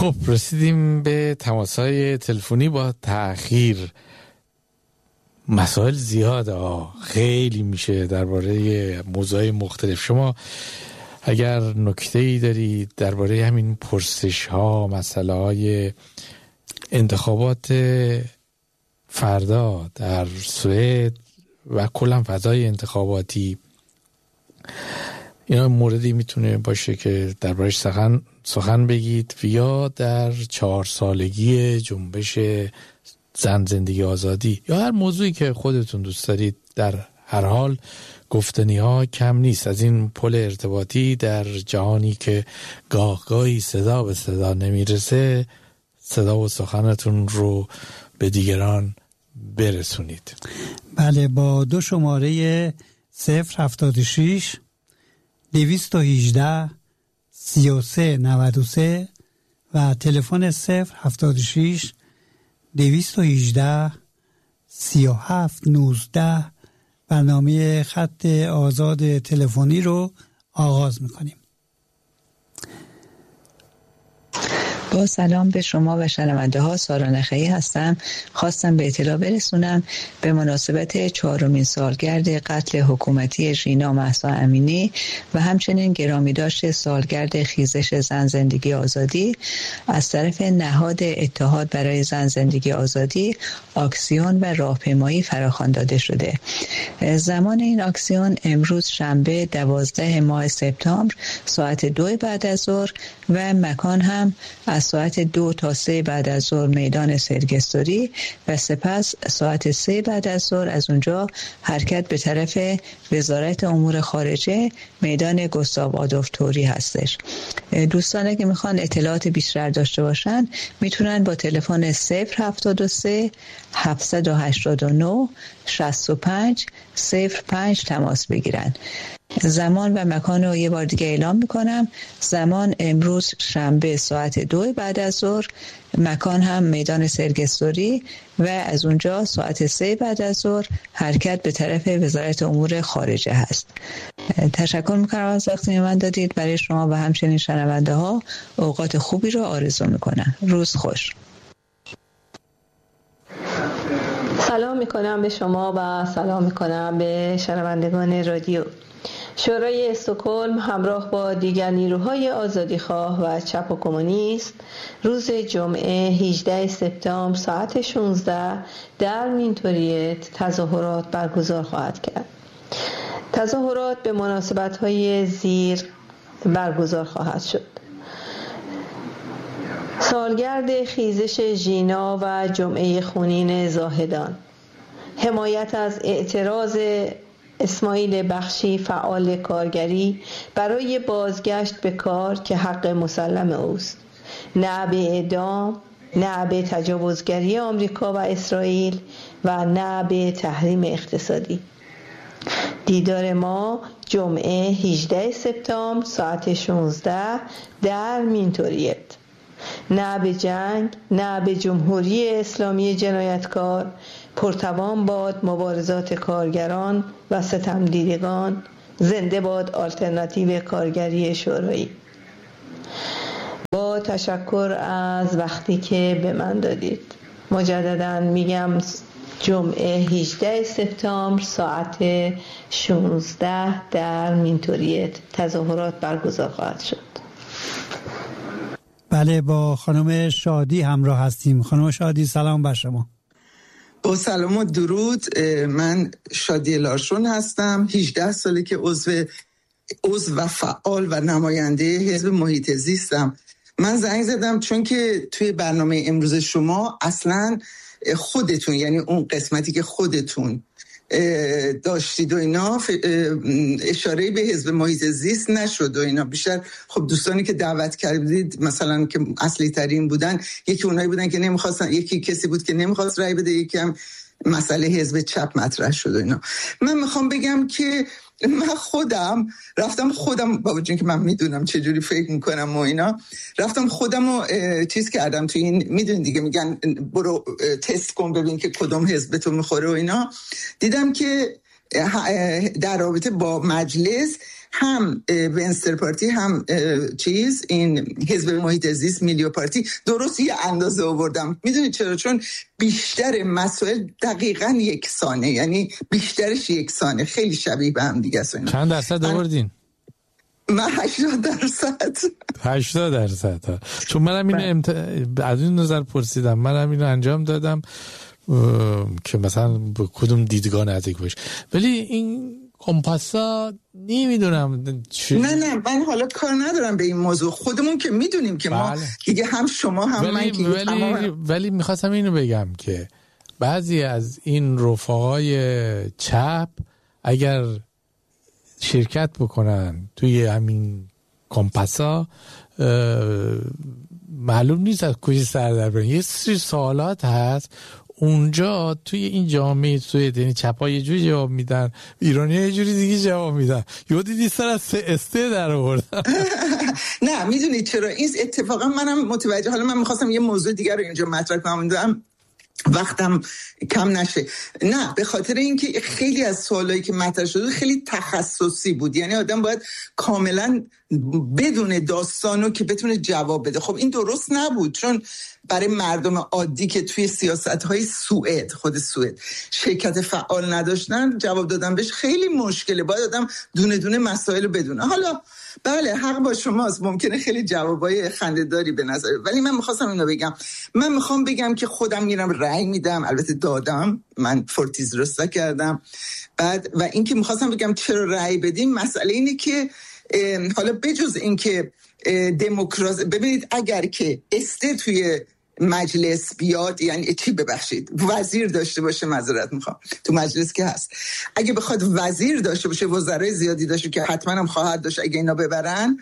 خب رسیدیم به تماس‌های تلفنی با تأخیر. مسائل زیاده، خیلی میشه درباره موضوعات مختلف. شما اگر نکته‌ای دارید درباره همین پرسش‌ها، مسئله‌های انتخابات فردا در سوئد و کلا فضای انتخاباتی، اینا موردی میتونه باشه که دربارش سخن بگید، یا در 4 سالگی جنبش زن زندگی آزادی، یا هر موضوعی که خودتون دوست دارید. در هر حال گفتنی ها کم نیست از این پل ارتباطی در جهانی که گاهی صدا به صدا نمیرسه. صدا و سخنتون رو به دیگران برسونید. بله، با 2 شماره 076 218 3393 و تلفن 076 218 3719 برنامه خط آزاد تلفنی رو آغاز میکنیم. با سلام به شما و شنونده ها، سارا نخعی هستم. خواستم به اطلاع برسونم به مناسبت 4مین سالگرد قتل حکومتی ژینا مهسا امینی و همچنین گرامی داشت سالگرد خیزش زن زندگی آزادی از طرف نهاد اتحاد برای زن زندگی آزادی آکسیون و راهپیمایی فراخوان داده شده. زمان این آکسیون امروز شنبه 12 ماه سپتامبر ساعت 2 بعد از ظهر و مکان هم از ساعت 2 تا 3 بعد از ظهر میدان سرگستوری و سپس ساعت 3 بعد از ظهر از اونجا حرکت به طرف وزارت امور خارجه میدان گوستاو آدولف توری هستش. دوستانی که میخوان اطلاعات بیشتر داشته باشن میتونن با تلفن 073 789 65 05 تماس بگیرن. زمان و مکان رو یه بار دیگه اعلام میکنم. زمان امروز شنبه ساعت 2 بعد از ظهر، مکان هم میدان سرگستوری و از اونجا ساعت 3 بعد از ظهر حرکت به طرف وزارت امور خارجه هست. تشکر میکنم از وقتی من دادید. برای شما و همچنین شنونده ها اوقات خوبی رو آرزو میکنم. روز خوش. سلام میکنم به شما و سلام میکنم به شنوندگان رادیو. شورای استکهلم همراه با دیگر نیروهای آزادیخواه و چپ و کمونیست روز جمعه 18 سپتامبر ساعت 16 در مینتوریت تظاهرات برگزار خواهد کرد. تظاهرات به مناسبت‌های زیر برگزار خواهد شد: سالگرد خیزش ژینا و جمعه خونین زاهدان، حمایت از اعتراض اسماعیل بخشی فعال کارگری برای بازگشت به کار که حق مسلم اوست، نه به اعدام، نه به تجاوزگری آمریکا و اسرائیل و نه به تحریم اقتصادی. دیدار ما جمعه 18 سپتامبر ساعت 16 در مینتوریت. نه به جنگ، نه به جمهوری اسلامی جنایتکار. پرتوان باد مبارزات کارگران و ستمدیدگان. زنده باد آلترناتیو کارگری شورایی. با تشکر از وقتی که به من دادید. مجدداً میگم جمعه 18 سپتامبر ساعت 16 در مینتوریت تظاهرات برگزار خواهد شد. بله، با خانم شادی همراه هستیم. خانم شادی سلام بر شما. با سلام و درود. من شادی لارشون هستم. 18 ساله که عضو و فعال و نماینده حزب محیط زیستم. من زنگ زدم چون که توی برنامه امروز شما اصلا خودتون، یعنی اون قسمتی که خودتون داشتید و اینا، اشاره به حزب محیط زیست نشد و اینا. بیشتر خب دوستانی که دعوت کردید مثلا که اصلی ترین بودن، یکی اونایی بودن که نمیخواستن، یکی کسی بود که نمیخواست رای بده، یکی هم مسئله حزب چپ مطرح شد و اینا. من میخوام بگم که من خودم رفتم با وجود که من میدونم چجوری فکر میکنم و اینا، رفتم خودم رو چیز کردم توی این، میدونی دیگه میگن برو تست کن ببین که کدوم حزب تو میخوره و اینا. دیدم که در رابطه با مجلس هم ونستر پارتی هم این حزب محیط زیست میلیو پارتی درست یه اندازه آوردم. میدونید چرا؟ چون بیشتر مسائل دقیقاً یکسانه، یعنی بیشترش یکسانه، خیلی شبیه به هم دیگه است. چند درصد آوردین؟ من 80%. 80%. چون منم اینو از این نظر پرسیدم، منم اینو انجام دادم که مثلا به کدوم دیدگاه نزدیک باشه، ولی این کمپاسا نمیدونم نه من حالا کار ندارم به این موضوع، خودمون که میدونیم که ما دیگه هم شما هم من که ولی میخواستم اینو بگم که بعضی از این رفقای چپ اگر شرکت بکنن توی همین کمپاسا معلوم نیست از کجا سر در برن. یه سری سوالات هست اونجا توی این جامعه سوئد، یعنی چپا یه جوری جواب میدن، ایرانی یه جوری دیگه جواب میدن. یه دیدی سر از سه در آوردن. نه میدونید چرا این اتفاقا منم متوجه، حالا من میخواستم یه موضوع دیگر رو اینجا مطرح کنم، وقتم کم نشه. نه به خاطر اینکه خیلی از سوالایی که مطرح شده خیلی تخصصی بود، یعنی آدم باید کاملا بدون داستانو که بتونه جواب بده. خب این درست نبود، چون برای مردم عادی که توی سیاست‌های خود سوئد شرکت فعال نداشتن، جواب دادن بهش خیلی مشکله. باید آدم دونه دونه مسائل رو بدونه. حالا بله حق با شماست، ممکنه خیلی جوابای خنده‌داری به نظر، ولی من می‌خواستم اینو بگم. من می‌خوام بگم که خودم میرم رأی میدم، البته دادم، من فورتیز رستا کردم. بعد و اینکه می‌خواستم بگم چرا رأی بدیم، مسئله اینه که حالا بجز اینکه دموکراسی، ببینید اگر که استر توی مجلس بیاد، یعنی چی ببخشید وزیر داشته باشه، معذرت میخوام، تو مجلس که هست، اگه بخواد وزیر داشته باشه، وزرای زیادی داشته که حتما هم خواهد داشت اگه اینا ببرن،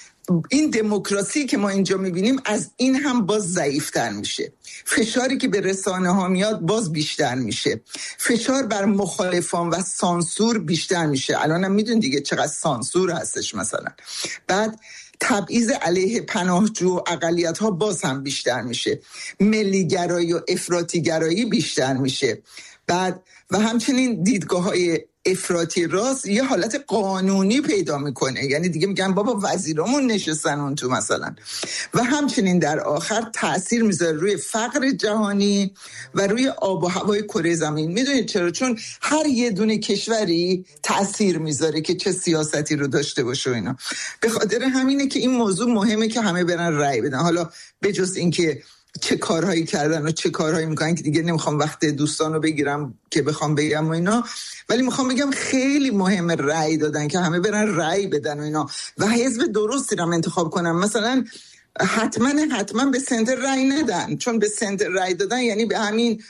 این دموکراسی که ما اینجا میبینیم از این هم باز ضعیفتر میشه. فشاری که به رسانه ها میاد باز بیشتر میشه، فشار بر مخالفان و سانسور بیشتر میشه. الان هم میدون دیگه چقدر سانسور هستش مثلا. بعد تبعیض علیه پناهجو و اقلیت‌ها باز هم بیشتر میشه، ملیگرایی و افراطیگرایی بیشتر میشه. بعد و همچنین دیدگاه‌های افراطی راست یه حالت قانونی پیدا میکنه، یعنی دیگه میگن بابا وزیرامون نشستن اون تو مثلا. و همچنین در آخر تأثیر میذاره روی فقر جهانی و روی آب و هوای کره زمین. میدونید چرا؟ چون هر یه دونه کشوری تأثیر میذاره که چه سیاستی رو داشته باشه و اینا. به خاطر همینه که این موضوع مهمه که همه برن رأی بدن. حالا بجز اینکه چه کارهایی کردن و چه کارهایی میکنن که دیگه نمیخوام وقت دوستان رو بگیرم که بخوام بگم و اینا، ولی میخوام بگم خیلی مهمه رأی دادن، که همه برن رأی بدن و اینا و حزب درستی رو انتخاب کنن. مثلا حتما به سنتر رأی ندن، چون به سنتر رأی دادن یعنی به همین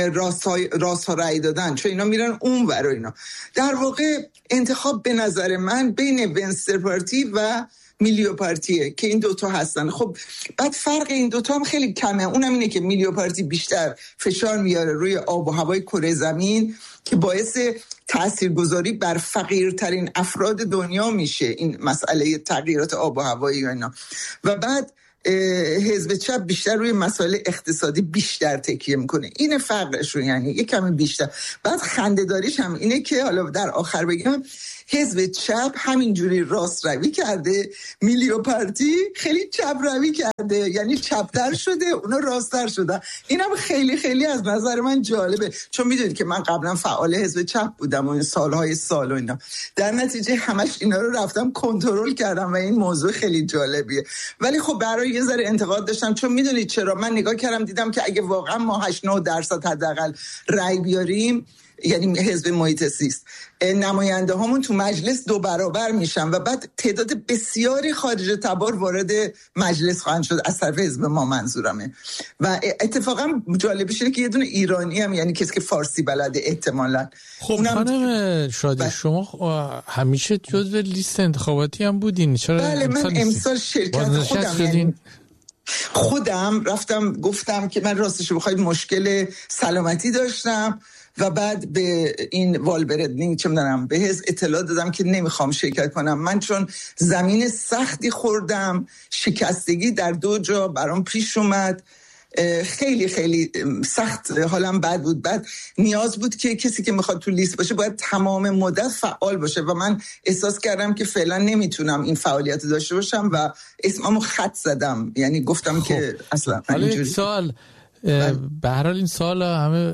راست ها رأی دادن، چون اینا میرن اون ور و اینا. در واقع انتخاب به نظر من بین ونستر پارتی و میلیو پارتیه که این دوتا هستن. خب بعد فرق این دوتا هم خیلی کمه، اونم اینه که میلیو پارتی بیشتر فشار میاره روی آب و هوای کره زمین که باعث تاثیرگذاری بر فقیرترین افراد دنیا میشه، این مسئله تغییرات آب و هوایی و اینا. و بعد حزب چپ بیشتر روی مسائل اقتصادی بیشتر تکیه میکنه. این فرقش رو، یعنی یک کمی بیشتر. بعد خنده‌داریش هم اینه که حالا در آخر بگم حزب چپ همینجوری راست روی کرده، میلیو پارتی خیلی چپ روی کرده، یعنی چپتر شده، اونا راستتر شده. اینم خیلی خیلی از نظر من جالبه، چون میدونید که من قبلا فعال حزب چپ بودم و این سالهای سال و اینا، در نتیجه همش اینا رو رفتم کنترل کردم و این موضوع خیلی جالبیه. ولی خب برای یه ذره انتقاد داشتم، چون میدونید چرا؟ من نگاه کردم دیدم که اگه واقعا ما 8-9% حداقل رأی بیاریم، یعنی حزب محیط زیست، نماینده هامون تو مجلس 2 برابر میشن و بعد تعداد بسیاری خارج تبار وارد مجلس خواهند شد از طرف حزب ما، منظورمه. و اتفاقا جالبش اینه که یه دونه ایرانی هم، یعنی کسی که فارسی بلده احتمالاً. خب خانم شادی شما همیشه جزو لیست انتخاباتی هم بودین، چرا بله من امسال شرکت خودم رفتم گفتم که من راستش بخواید مشکل سلامتی داشتم و بعد به این والبردنینگ چه می‌دونم به حزب اطلاع دادم که نمیخوام شرکت کنم. من چون زمین سختی خوردم، شکستگی در 2 جا برام پیش اومد خیلی خیلی سخت، حالم بد بود. بعد نیاز بود که کسی که میخواد تو لیست باشه باید تمام مدت فعال باشه و من احساس کردم که فعلا نمیتونم این فعالیت داشته باشم و اسممو خط زدم، یعنی گفتم که اصلا اینجوری. سوال به هر حال این سوال همه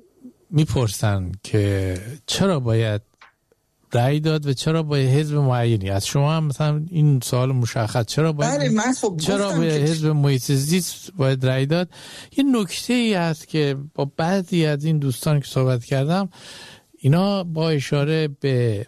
میپرسن که چرا باید رأی داد و چرا باید حزب معینی؟ از شما هم مثلا این سوال مشخص، چرا باید چرا باید حزب محیط زیست باید رأی داد؟ یه نکته ای هست که با بعضی از این دوستان که صحبت کردم، اینا با اشاره به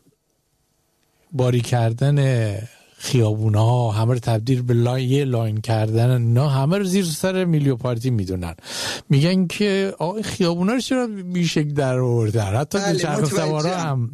باری کردن خیابون‌ها، همه رو تبدیل به یه لاین کردن، اینا همه رو زیر سر میلیو پارتی میدونن. میگن که آقا خیابونا رو چرا بیشک در آوردن؟ حتی چرخ سوارا هم.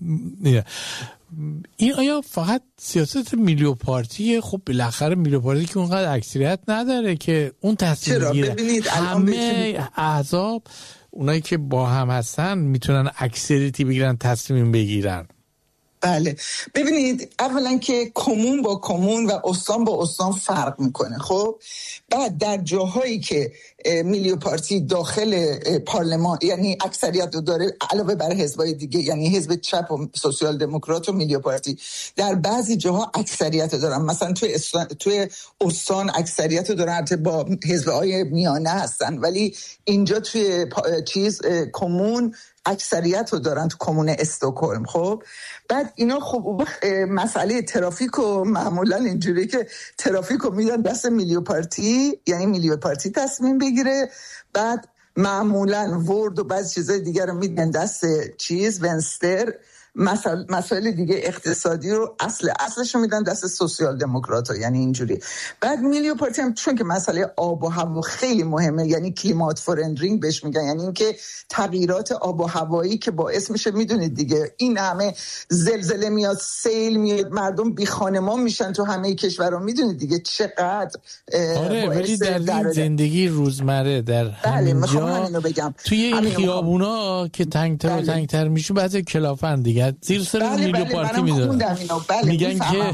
این آیا فقط سیاست میلیو پارتیه؟ خب بالاخره میلیو پارتی که اونقدر اکثریت نداره که اون تصمیم بگیره. همه احزاب اونایی که با هم هستن میتونن اکثریتی بگیرن، تصمیم بگیرن. بله ببینید، اولا که کمون با کمون و استان با استان فرق میکنه. خب بعد در جاهایی که میلیو پارتی داخل پارلمان یعنی اکثریت رو داره علاوه بر حزبای دیگه، یعنی حزب چپ و سوسیال دموکرات و میلیو پارتی در بعضی جاها اکثریت رو دارن. مثلا توی استان اکثریت رو دارن، حتی با حزبای میانه هستن، ولی اینجا توی کمون اکثریت رو دارن، تو کمون استکهلم. خب بعد اینا خب مسئله ترافیک و معمولا اینجوری که ترافیک رو میدن دست میلیو پارتی، یعنی میلیو پارتی تصمیم بگیره. بعد معمولا ورد و بعضی چیزای دیگر رو میدن دست ونستر. مسائل دیگه اقتصادی رو اصلش رو میدن دست سوسیال دموکرات ها، یعنی اینجوری. بعد میلیو پارتی هم چون که مسئله آب و هوا خیلی مهمه، یعنی کلیمات فورندرینگ بهش میگن، یعنی اینکه تغییرات آب و هوایی که باعث میشه، میدونید دیگه، این همه زلزله میاد، سیل میاد، مردم بی خانمان میشن تو همه کشورها، میدونید دیگه چقدر. آره ولی در زندگی روزمره در همینجا توی این خیابونا که تنگتر و تنگتر میشه بعضی کلافن دیگه زیر سر میلیو پارتی میدونن، میگن که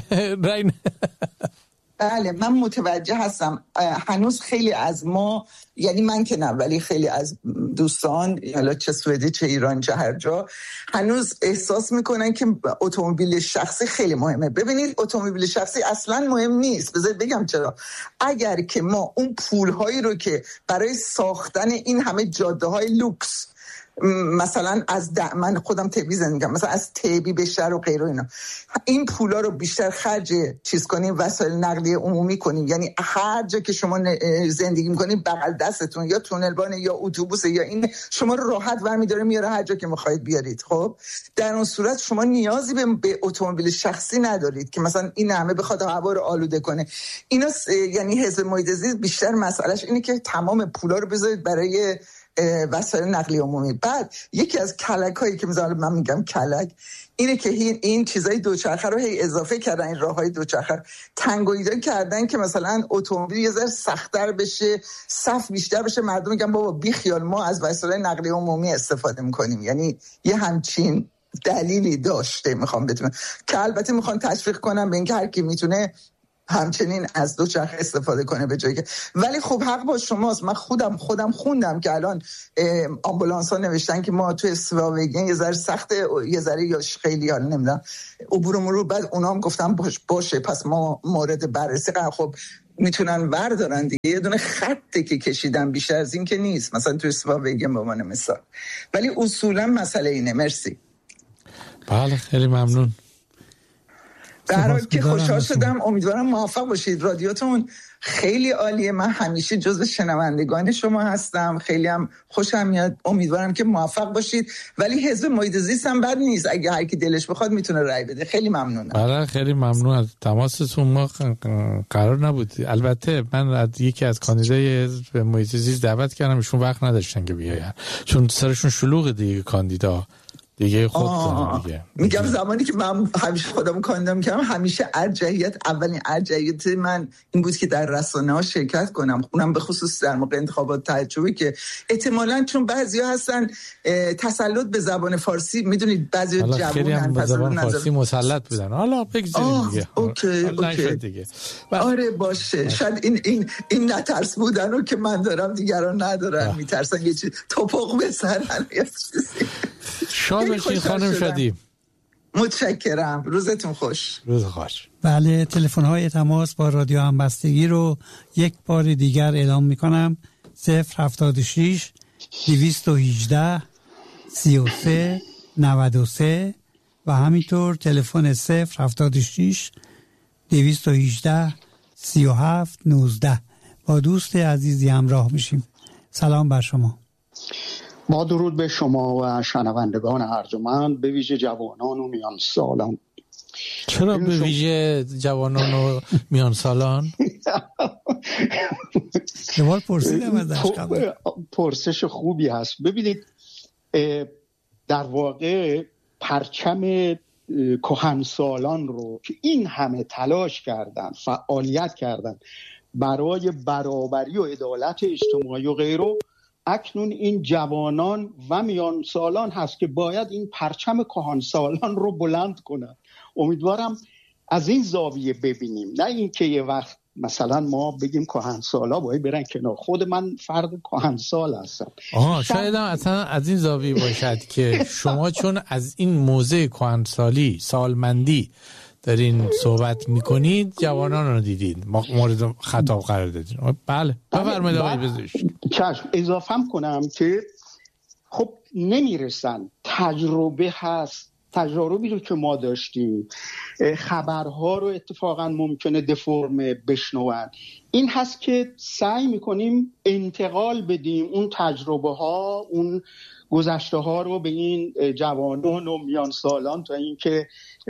بله من متوجه هستم. هنوز خیلی از ما، یعنی من که نه، ولی خیلی از دوستان، حالا چه سوئدی چه ایران چه هر جا، هنوز احساس میکنن که اتومبیل شخصی خیلی مهمه. ببینید اتومبیل شخصی اصلا مهم نیست. بذارید بگم چرا. اگر که ما اون پولهایی رو که برای ساختن این همه جاده های لوکس، مثلا من خودم تبی زندگی می‌کنم، مثلا از تبی به شهر و غیره اینا، این پولا رو بیشتر خرج چیز کنیم، وسایل نقلیه عمومی کنیم، یعنی هر جا که شما زندگی می‌کنید بغل دستتون یا تونلبان یا اتوبوس یا این شما رو راحت برمی‌داره میاره هر جا که می‌خواید بیارید. خب در اون صورت شما نیازی به اتومبیل شخصی ندارید که مثلا این همه بخواد هوا رو آلوده کنه. اینا یعنی حزب محیط زیست بیشتر مسئلهش اینه که تمام پولا رو بذارید برای وسایل نقلیه عمومی. بعد یکی از کلک‌هایی که من میگم کلک اینه که این چیزای دوچرخه رو هی اضافه کردن، این راههای دوچرخه تنگویی کردن که مثلا اتومبیل یه ذره سخت‌تر بشه، صف بیشتر بشه، مردم میگن بابا بی خیال ما از وسایل نقلیه عمومی استفاده می‌کنیم. یعنی یه همچین دلیلی داشته میخوام بتونم که البته میخوان تشویق کنم به اینکه هر کی میتونه همچنین از دوچرخه استفاده کنه به جایی که، ولی خب حق با شماست. من خودم خوندم که الان آمبولانس ها نوشتن که ما توی سواوگین یه ذره سخته، یه ذره یا خیلی حالا نمیدونم عبور مرور. بعد اونا هم گفتن باشه پس ما مورد بررسی خب میتونن بردارن دیگه. یه دونه خطی که کشیدن بیشتر از این که نیست، مثلا توی سواوگین به عنوان مثال، ولی اصولا مسئله اینه. مرسی. بله خیلی ممنون. در حال که خوشحال شدم. امیدوارم موفق باشید. رادیوتون خیلی عالیه. من همیشه جزو شنوندگان شما هستم، خیلی هم خوشم میاد. امیدوارم که موفق باشید. ولی حزب محیط زیست هم بد نیست، اگه هر کی دلش بخواد میتونه رای بده. خیلی ممنونم. بله خیلی ممنون از تماستون. ما قرار نبود، البته من از یکی از کاندیدای حزب محیط زیست دعوت کردم، ایشون وقت نداشتن که بیاین چون سرشون شلوغه دیگه کاندیدا. دیگه خودتون دیگه. میگم زمانی که من همیشه خودمو کاندیدا میکردم، همیشه اولین ارجحیت من این بود که در رسانه‌ها شرکت کنم، اونم به خصوص در موقع انتخابات تجربی که احتمالاً چون بعضیا هستن تسلط به زبان فارسی، میدونید بعضی جوانن به زبان فارسی مسلط بودن. حالا بگذاریم دیگه. اوکی. دیگه. آره باشه. شاید این نترس بودنو که من دارم دیگران ندارن، میترسن یه چیز توپق بزنن یا چیزی. شاد باشید خانم شادی. متشکرم. روزتون خوش. روز خوش. بله، تلفن‌های تماس با رادیو همبستگی رو یک بار دیگر اعلام می‌کنم: 076 218 33 93 و همینطور تلفن 076 218 37 19. با دوست عزیزی همراه میشیم. سلام بر شما. با درود به شما و شنوندگان ارجمند، به ویژه جوانان و میان سالان. چرا به ویژه جوانان و میان سالان؟ سوال پرسیدم ازش قبل. پرسش خوبی هست. ببینید، در واقع پرچم کهنسالان رو که این همه تلاش کردن، فعالیت کردن برای برابری و عدالت اجتماعی و غیره، اکنون این جوانان و میان سالان هست که باید این پرچم کهن سالان رو بلند کنند. امیدوارم از این زاویه ببینیم، نه اینکه یه وقت مثلا ما بگیم کهن سالا باید برن کنار. خود من فرد کهن سال هستم. شاید هم اصلا از این زاویه باشد که شما چون از این موضع کهن سالی، سالمندی دارین صحبت میکنید، جوانان رو دیدید، مورد خطاب قرار دادین. بله بفرمایید آقای پزشک. چشم. اضافهم کنم که خب نمیرسن، تجربه هست، تجربی رو که ما داشتیم، خبرها رو اتفاقا ممکنه دفرم بشنون. این هست که سعی میکنیم انتقال بدیم اون تجربه ها، اون گذشته ها رو به این جوانان و میان سالان، تا اینکه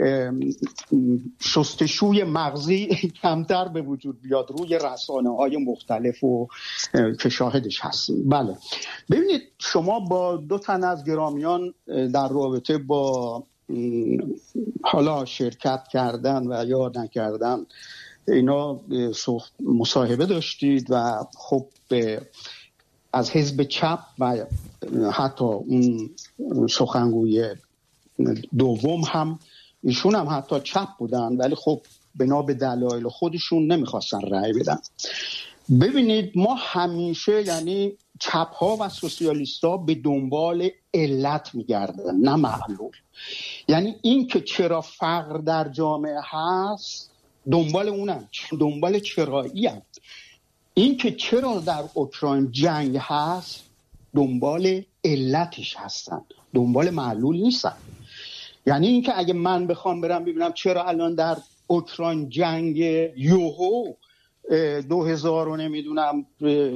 شستشوی مغزی کمتر به وجود بیاد روی رسانه های مختلف و که شاهدش هستیم. بله، ببینید، شما با دو تن از گرامیان در رابطه با حالا شرکت کردن و یا نکردن اینا مصاحبه داشتید و خب از حزب چپ و حتی اون سخنگوی دوم هم، ایشون هم حتی چپ بودن، ولی خب بنا به دلایل خودشون نمیخواستن رأی بدن. ببینید، ما همیشه، یعنی چپ ها و سوسیالیست ها به دنبال علت میگردن، نه معلول. یعنی این که چرا فقر در جامعه هست دنبال اونن، دنبال چرایی هم. این که چرا در اوکراین جنگ هست دنبال علتش هستن، دنبال معلول نیستن. یعنی این که اگه من بخوام برم ببینم چرا الان در اوکراین جنگ یوهو 2000 نمیدونم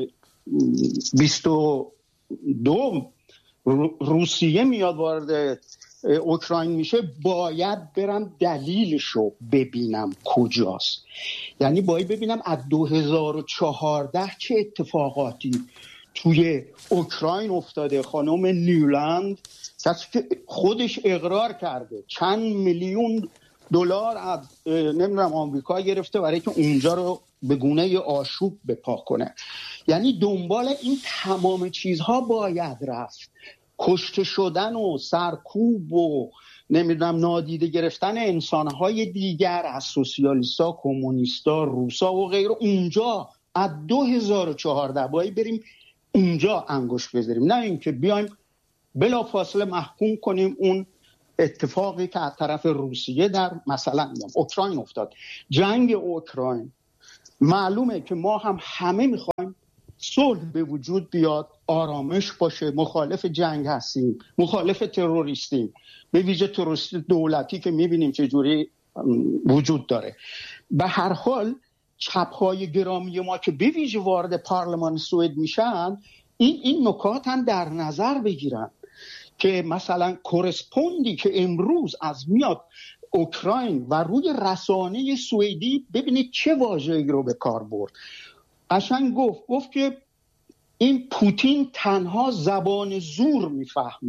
22 روسیه میاد وارد اوکراین میشه، باید برم دلیلشو ببینم کجاست. یعنی باید ببینم از 2014 چه اتفاقاتی توی اوکراین افتاده. خانم نیولند کسی که خودش اقرار کرده چند میلیون دلار از نمیدونم آمریکا گرفته برای که اونجا رو به گونه آشوب بپا کنه. یعنی دنبال این تمام چیزها باید رفت. کشته شدن و سرکوب و نمیدونم نادیده گرفتن انسانهای دیگر از سوسیالیستا، کمونیستا، روسا و غیره، اونجا از 2014 باید بریم اونجا انگشت بذاریم، نه اینکه بیایم بلا فاصله محکوم کنیم اون اتفاقی که از طرف روسیه در مثلا اوکراین افتاد. جنگ اوکراین معلومه که ما هم همه میخوایم صلح به وجود بیاد، آرامش باشه، مخالف جنگ هستیم، مخالف تروریستیم، به ویژه تروریست دولتی که میبینیم چه جوری وجود داره. به هر حال چپ‌های گرامی ما که به ویژه وارد پارلمان سوئد میشن، این نکات هم در نظر بگیرن که مثلا کورسپوندی که امروز از میاد اوکراین و روی رسانه سوئدی ببینید چه واژه‌ای رو به کار برد. قشنگ گفت که این پوتین تنها زبان زور میفهمه.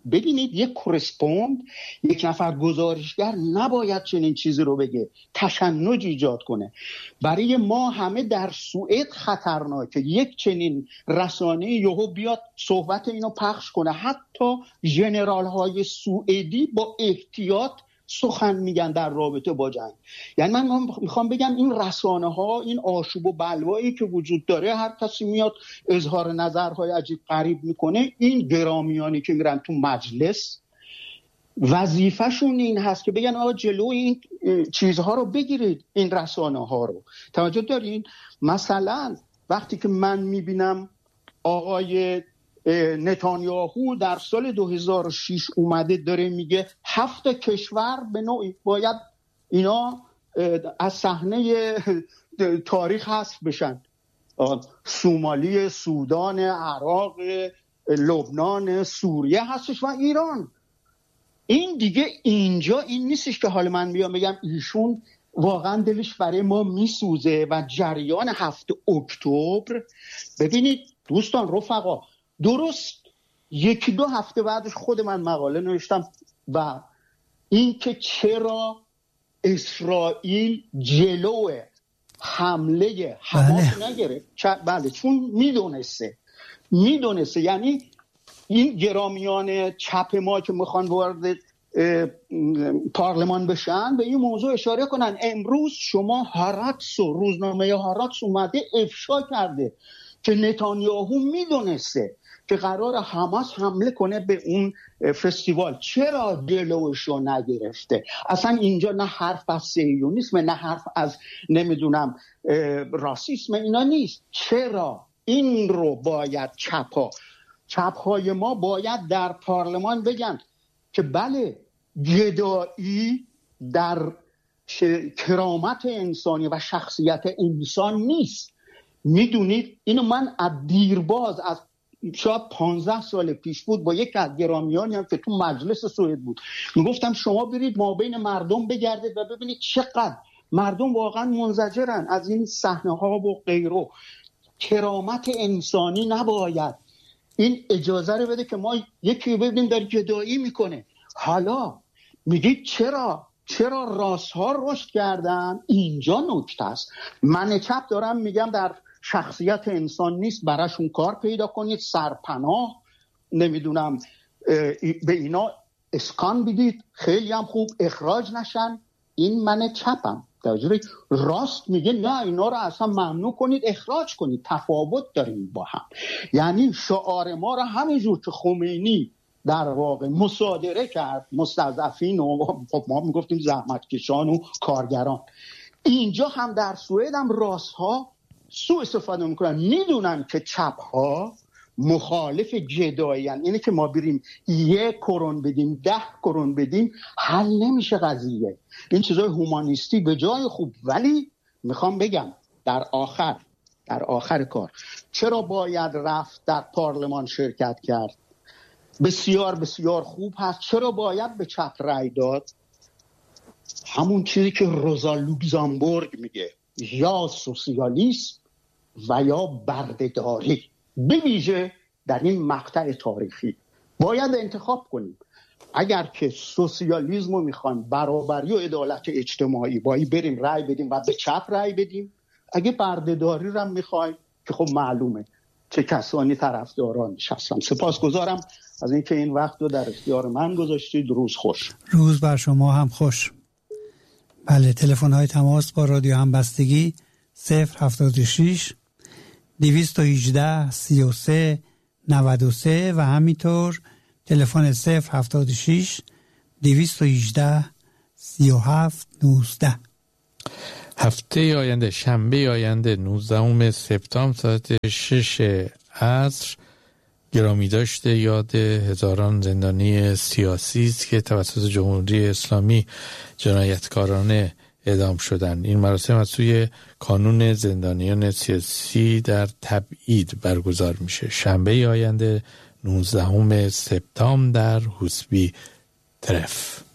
ببینید یک کورسپوند، یک نفر گزارشگر نباید چنین چیزی رو بگه، تشنج ایجاد کنه. برای ما همه در سوئد خطرناکه یک چنین رسانه یهو بیاد صحبت اینو پخش کنه. حتی ژنرال های سوئدی با احتیاط سخن میگن در رابطه با جنگ. یعنی من میخوام بگم این رسانه ها، این آشوب و بلوایی که وجود داره، هر کسی میاد اظهار نظرهای عجیب غریب میکنه. این گرامیانی که میرن تو مجلس وظیفه‌شون این هست که بگن آقا جلو این چیزها رو بگیرید، این رسانه ها رو. توجه دارین؟ مثلا وقتی که من میبینم آقای نتانیاهو در سال 2006 اومده داره میگه 7 کشور به نوعی باید اینا از صحنه تاریخ حذف بشن، سومالی، سودان، عراق، لبنان، سوریه هستش و ایران. این دیگه اینجا این نیستش که حالا من بیام بگم ایشون واقعا دلش برای ما میسوزه. و جریان 7 اکتبر، ببینید دوستان رفقا، درست 1-2 هفته بعدش خود من مقاله نوشتم و این که چرا اسرائیل جلو حمله حماس نگرفت. بله، چون میدونسته. یعنی این گرامیان چپ ما که میخوان وارد پارلمان بشن به این موضوع اشاره کنن. امروز شما هاراتس و روزنامه هاراتس اومده افشا کرده که نتانیاهو میدونسته که قرار حماس حمله کنه به اون فستیوال، چرا جلوشو نگرفته؟ اصلا اینجا نه حرف از صهیونیسم، نه حرف از نمیدونم راسیسم، اینا نیست. چرا این رو باید چپ‌های ما باید در پارلمان بگن که بله، گدایی در کرامت انسانی و شخصیت انسان نیست. میدونید اینو من از دیرباز، از شاید 15 سال پیش بود، با یک از گرامیانی هم که تو مجلس سوئد بود میگفتم شما برید ما بین مردم بگردید و ببینید چقدر مردم واقعا منزجرن از این صحنه ها و غیره. کرامت انسانی نباید این اجازه رو بده که ما یکی ببینیم در گدایی میکنه. حالا میگید چرا راست ها رشد کردن؟ اینجا نکته است. من چپ دارم میگم در شخصیت انسان نیست، براشون کار پیدا کنید، سرپناه نمیدونم به اینا اسکان بدید، خیلی هم خوب اخراج نشن. این من چپم. راست میگه نه، اینا رو اصلا ممنوع کنید، اخراج کنید، تفاوت داریم با هم. یعنی شعار ما رو همینجور که خمینی در واقع مصادره کرد، مستضعفین و ما میگفتیم زحمتکشان و کارگران، اینجا هم در سوئد هم راست ها سوء استفاده میکنن. میدونن که چپ ها مخالف جدایی هستند. اینه که ما بریم 1 کرون بدیم 10 کرون بدیم حل نمیشه قضیه. این چیزای هومانیستی به جای خوب، ولی میخوام بگم در آخر کار چرا باید رفت در پارلمان شرکت کرد؟ بسیار بسیار خوب هست. چرا باید به چپ رای داد؟ همون چیزی که روزا لوکزامبورگ میگه، یا سوسیالیسم و یا بردهداری. به ویژه در این مقطع تاریخی باید انتخاب کنیم. اگر که سوسیالیسم رو میخوایم، برابری و عدالت اجتماعی، باید بریم رای بدیم و به چپ رای بدیم. اگه بردهداری رو هم میخوایم که خب معلومه چه کسانی طرفدارانش هستن. سپاسگزارم از اینکه این وقت رو در اختیار من گذاشتید. روز خوش. روز بر شما هم خوش. بله، تلفن های تماس با رادیو همبستگی 076 218 33 93 و همینطور تلفن 076 218 37 19. هفته آینده، شنبه آینده 19 سپتامبر ساعت 6 عصر گرامی داشته یاد هزاران زندانی سیاسی است که توسط جمهوری اسلامی جنایتکارانه اعدام شدند. این مراسم از سوی کانون زندانیان سیاسی در تبعید برگزار میشه. شنبه آینده 19 سپتامبر در حوسبی ترف.